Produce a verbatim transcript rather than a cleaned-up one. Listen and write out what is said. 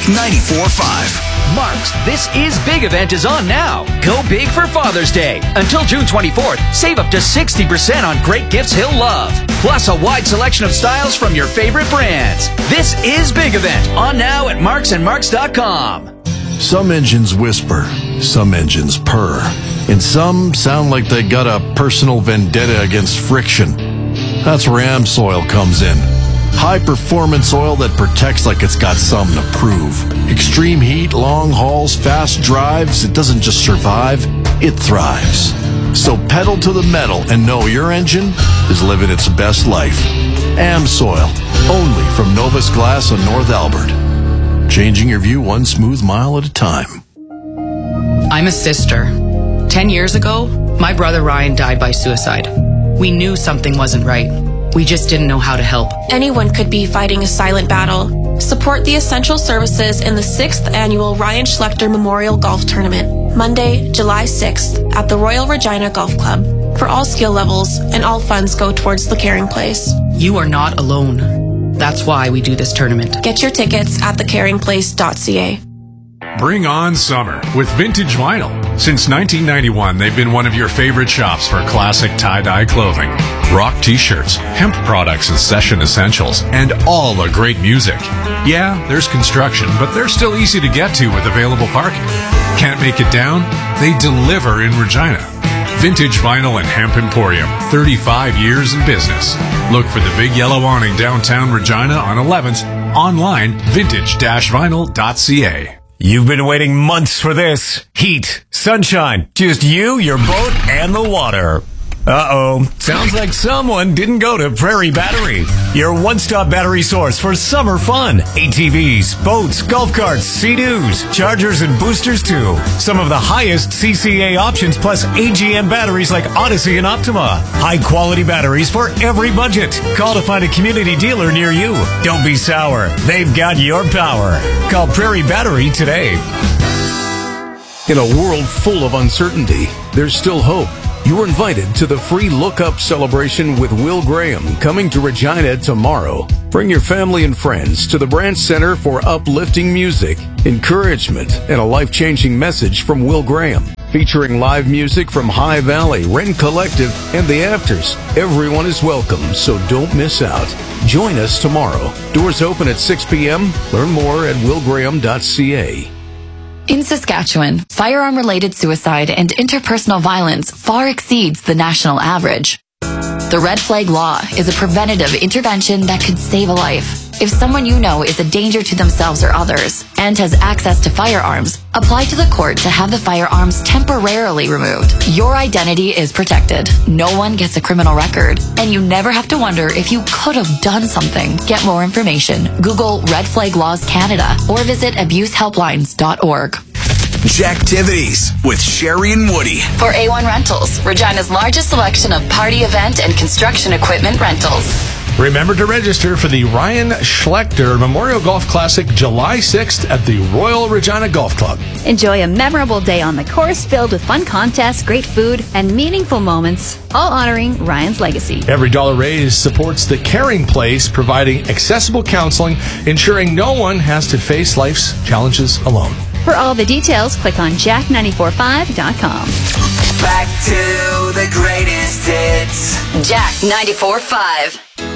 ninety-four point five. Mark's This Is Big event is on now. Go big for Father's Day. Until June twenty-fourth, save up to sixty percent on great gifts he'll love. Plus a wide selection of styles from your favorite brands. This Is Big event on now at marks and marks dot com. Some engines whisper, some engines purr, and some sound like they got a personal vendetta against friction. That's where AmSoil comes in. High-performance oil that protects like it's got something to prove. Extreme heat, long hauls, fast drives, it doesn't just survive, it thrives. So pedal to the metal and know your engine is living its best life. AmSoil, only from Novus Glass on North Albert. Changing your view one smooth mile at a time. I'm a sister. Ten years ago, my brother Ryan died by suicide. We knew something wasn't right. We just didn't know how to help. Anyone could be fighting a silent battle. Support the essential services in the sixth Annual Ryan Schlechter Memorial Golf Tournament, Monday, July sixth, at the Royal Regina Golf Club. For all skill levels, and all funds go towards the Caring Place. You are not alone. That's why we do this tournament. Get your tickets at the caring place dot c a. Bring on summer with Vintage Vinyl. Since nineteen ninety-one, they've been one of your favorite shops for classic tie-dye clothing, rock t-shirts, hemp products and session essentials, and all the great music. Yeah, there's construction, but they're still easy to get to with available parking. Can't make it down? They deliver in Regina. Vintage Vinyl and Hemp Emporium, thirty-five years in business. Look for the big yellow awning downtown Regina on eleventh, online vintage dash vinyl dot c a. You've been waiting months for this. Heat, sunshine, just you, your boat, and the water. Uh-oh. Sounds like someone didn't go to Prairie Battery, your one-stop battery source for summer fun. A T Vs, boats, golf carts, Sea-Doos, chargers, and boosters too. Some of the highest C C A options plus A G M batteries like Odyssey and Optima. High-quality batteries for every budget. Call to find a community dealer near you. Don't be sour. They've got your power. Call Prairie Battery today. In a world full of uncertainty, there's still hope. You're invited to the free Look Up celebration with Will Graham coming to Regina tomorrow. Bring your family and friends to the Branch Center for uplifting music, encouragement, and a life-changing message from Will Graham. Featuring live music from High Valley, Rent Collective, and The Afters. Everyone is welcome, so don't miss out. Join us tomorrow. Doors open at six p.m. Learn more at will graham dot c a. In Saskatchewan, firearm-related suicide and interpersonal violence far exceeds the national average. The Red Flag Law is a preventative intervention that could save a life. If someone you know is a danger to themselves or others and has access to firearms, apply to the court to have the firearms temporarily removed. Your identity is protected. No one gets a criminal record, and you never have to wonder if you could have done something. Get more information. Google Red Flag Laws Canada or visit abuse helplines dot org. Jacktivities with Sherry and Woody. For A one Rentals, Regina's largest selection of party event and construction equipment rentals. Remember to register for the Ryan Schlechter Memorial Golf Classic July sixth at the Royal Regina Golf Club. Enjoy a memorable day on the course filled with fun contests, great food, and meaningful moments, all honoring Ryan's legacy. Every dollar raised supports the Caring Place, providing accessible counseling, ensuring no one has to face life's challenges alone. For all the details, click on jack nine four five dot com. Back to the greatest hits. Jack ninety-four point five.